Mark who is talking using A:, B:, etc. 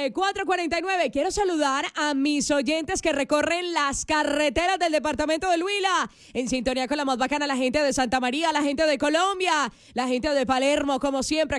A: 4:49. Quiero saludar a mis oyentes que recorren las carreteras del departamento del Huila. En sintonía con la más bacana, la gente de Santa María, la gente de Colombia, la gente de Palermo, como siempre.